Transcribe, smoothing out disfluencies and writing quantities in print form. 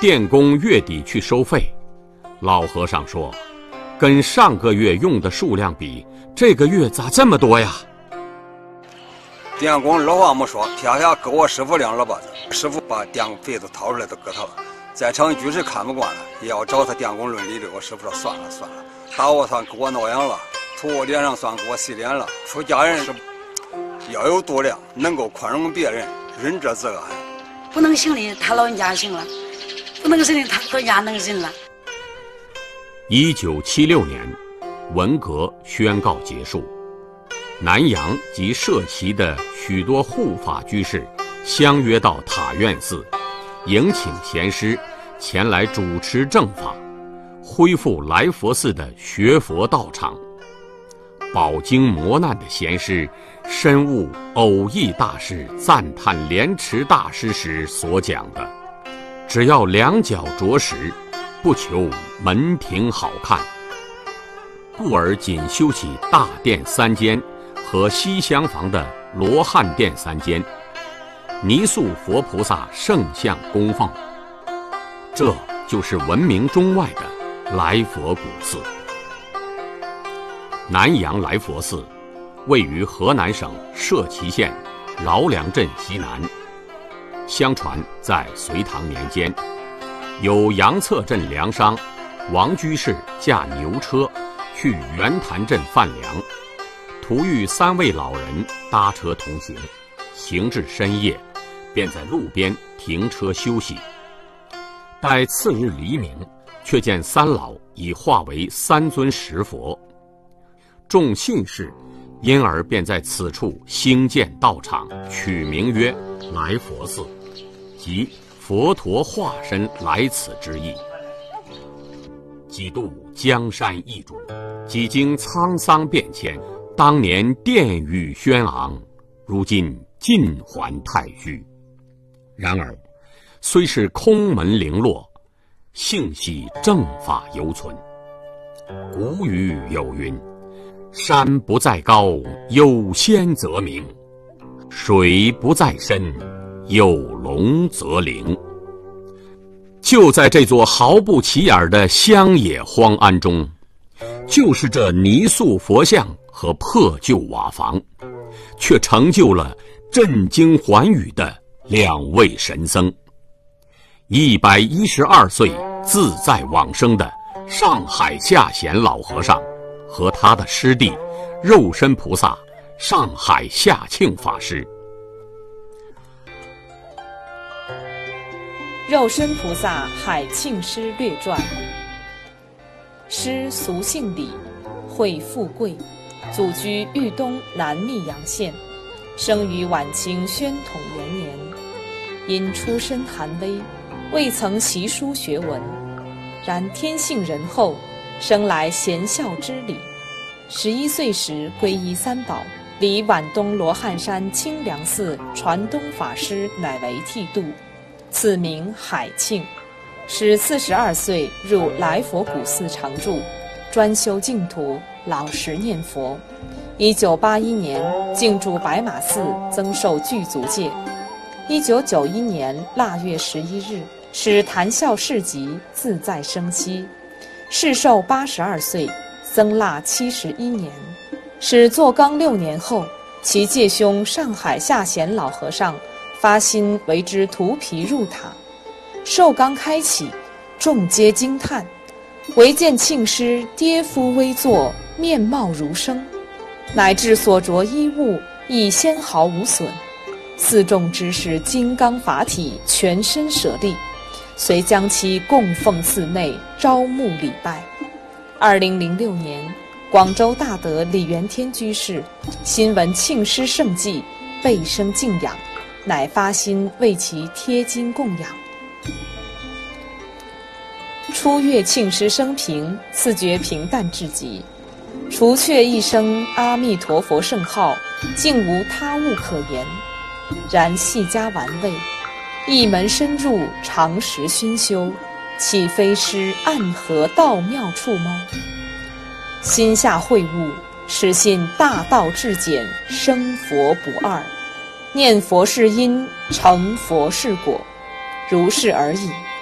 电工月底去收费，老和尚说，跟上个月用的数量比，这个月咋这么多呀？ 电工二话没说，撇下给我师傅2老把子，师傅把电费都掏出来都给他了。在场居士看不惯了，也要找他电工论理的。我师傅说算了，打我算给我挠痒了，吐我脸上算给我洗脸了。出家人是要有度量，能够宽容别人，仁者自安。 不能行的他老人家行了，不能行的他老人家能行了。 1976年，文革宣告结束，南阳及社旗的许多护法居士相约到塔院寺，迎请贤师前来主持正法，恢复来佛寺的学佛道场。饱经磨难的贤师深悟偶益大师赞叹莲池大师时所讲的，只要两脚着实，不求门庭好看，故而仅修起大殿3间和西厢房的罗汉殿3间，泥塑佛菩萨圣像供奉。这就是闻名中外的来佛古寺。南阳来佛寺位于河南省社旗县饶梁镇西南。相传在隋唐年间，有杨策镇粮商王居士驾牛车去袁潭镇贩粮，途遇3位老人搭车同行，行至深夜，便在路边停车休息。待次日黎明，却见3老已化为3尊石佛。众信士因而便在此处兴建道场，取名曰来佛寺，即佛陀化身来此之意。几度江山易主，几经沧桑变迁，当年殿宇轩昂，如今尽还太虚。然而虽是空门零落，幸系正法犹存。古语有云，山不在高，有仙则名；水不在深，有龙则灵。就在这座毫不起眼的乡野荒庵中，就是这泥塑佛像和破旧瓦房，却成就了震惊寰宇的2位神僧：112岁自在往生的上海下贤老和尚和他的师弟肉身菩萨上海下庆法师。 肉身菩萨海庆师略传。师俗姓李，讳富贵，祖居豫东南密阳县，生于晚清宣统元年。因出身寒微，未曾习书学文，然天性仁厚，生来贤孝之礼。11岁时皈依3宝，离皖东罗汉山清凉寺传东法师乃为剃度，赐名海庆。使42岁入来佛古寺常住，专修净土，老实念佛。1981年进驻白马寺，增受具足戒。1991年腊月11日，使谈笑市集自在生息，世寿82岁，僧腊71年。使坐缸6年后，其介兄上海下贤老和尚发心为之涂皮入塔。寿缸开启，众皆惊叹，唯见庆师跌夫微坐，面貌如生，乃至所着衣物亦纤毫无损。寺众知是金刚法体，全身舍利，遂将其供奉寺内，招募礼拜。2006年，广州大德李元天居士新闻庆师圣迹，倍生敬仰，乃发心为其贴金供养。初阅庆师生平，自觉平淡至极，除却一声阿弥陀佛圣号，竟无他物可言。然细加玩味，一门深入，常时熏修，岂非师暗合道妙处吗？心下会悟，始信大道至简，生佛不二，念佛是因，成佛是果，如是而已。